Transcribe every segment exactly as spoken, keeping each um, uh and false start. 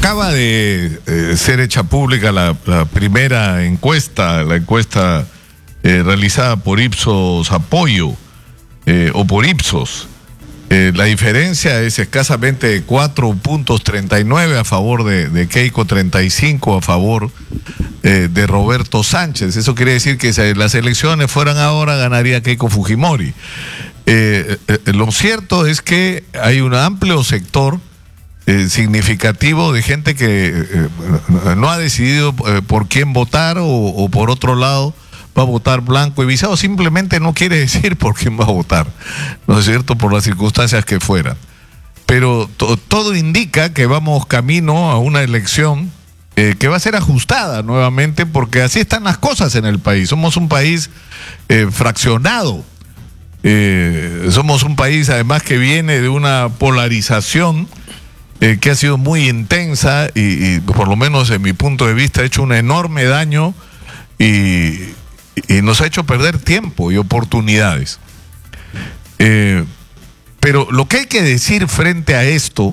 acaba de eh, ser hecha pública la, la primera encuesta, la encuesta eh, realizada por Ipsos Apoyo, eh, o por Ipsos. Eh, la diferencia es escasamente de cuatro punto treinta y nueve a favor de, de Keiko, treinta y cinco a favor eh, de Roberto Sánchez. Eso quiere decir que si las elecciones fueran ahora, ganaría Keiko Fujimori. Eh, eh, lo cierto es que hay un amplio sector eh, significativo de gente que eh, no ha decidido eh, por quién votar, o, o por otro lado va a votar blanco y visado, simplemente no quiere decir por quién va a votar, ¿no es cierto?, por las circunstancias que fueran. Pero to, todo indica que vamos camino a una elección eh, que va a ser ajustada nuevamente, porque así están las cosas en el país. Somos un país eh, fraccionado, eh, somos un país además que viene de una polarización eh, que ha sido muy intensa y, y por lo menos en mi punto de vista ha hecho un enorme daño y y nos ha hecho perder tiempo y oportunidades. Eh, pero lo que hay que decir frente a esto,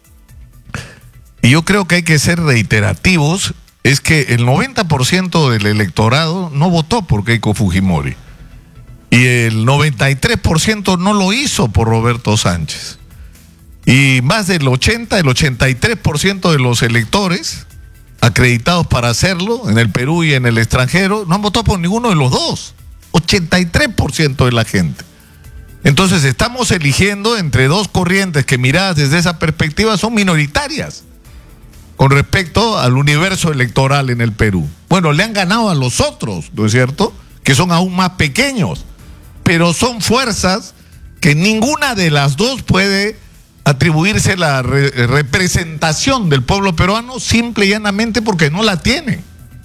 y yo creo que hay que ser reiterativos, es que el noventa por ciento del electorado no votó por Keiko Fujimori y el noventa y tres por ciento no lo hizo por Roberto Sánchez, y más del ochenta, el ochenta y tres por ciento de los electores acreditados para hacerlo en el Perú y en el extranjero no han votado por ninguno de los dos. ochenta y tres por ciento de la gente. Entonces estamos eligiendo entre dos corrientes que, miradas desde esa perspectiva, son minoritarias con respecto al universo electoral en el Perú. Bueno, le han ganado a los otros, ¿no es cierto?, que son aún más pequeños, pero son fuerzas que ninguna de las dos puede atribuirse la re representación del pueblo peruano, simple y llanamente porque no la tienen.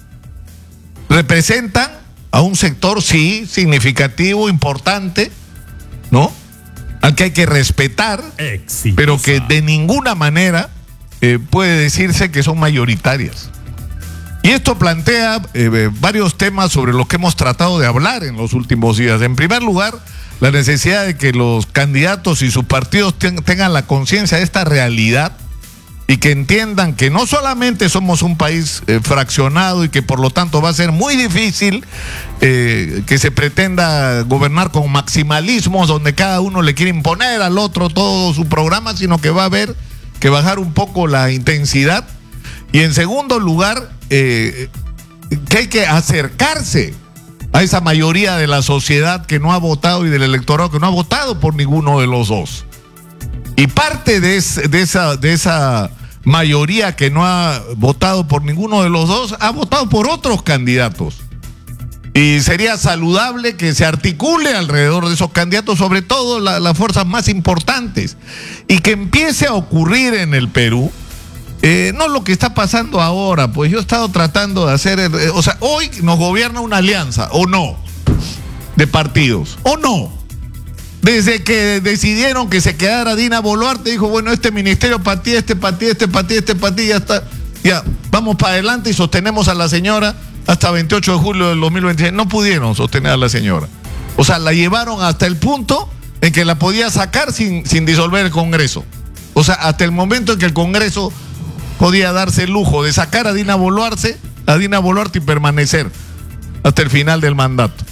Representan a un sector, sí, significativo, importante, ¿no?, al que hay que respetar, exitosa, pero que de ninguna manera eh, puede decirse que son mayoritarias. Y esto plantea eh, varios temas sobre los que hemos tratado de hablar en los últimos días. En primer lugar, la necesidad de que los candidatos y sus partidos ten, tengan la conciencia de esta realidad y que entiendan que no solamente somos un país eh, fraccionado y que por lo tanto va a ser muy difícil eh, que se pretenda gobernar con maximalismos donde cada uno le quiere imponer al otro todo su programa, sino que va a haber que bajar un poco la intensidad. Y en segundo lugar, eh, que hay que acercarse a esa mayoría de la sociedad que no ha votado y del electorado que no ha votado por ninguno de los dos. Y parte de, es, de, esa, de esa mayoría que no ha votado por ninguno de los dos ha votado por otros candidatos. Y sería saludable que se articule alrededor de esos candidatos, sobre todo la, las fuerzas más importantes, y que empiece a ocurrir en el Perú. Eh, no lo que está pasando ahora, pues yo he estado tratando de hacer, eh, o sea, hoy nos gobierna una alianza, o no, de partidos, o no. Desde que decidieron que se quedara Dina Boluarte, dijo, bueno, este ministerio para ti, este para ti, este para ti, este para ti, ya está, ya, vamos para adelante y sostenemos a la señora hasta veintiocho de julio del dos mil veintiséis. No pudieron sostener a la señora. O sea, la llevaron hasta el punto en que la podía sacar sin, sin disolver el Congreso. O sea, hasta el momento en que el Congreso podía darse el lujo de sacar a Dina Boluarte, a Dina Boluarte y permanecer hasta el final del mandato.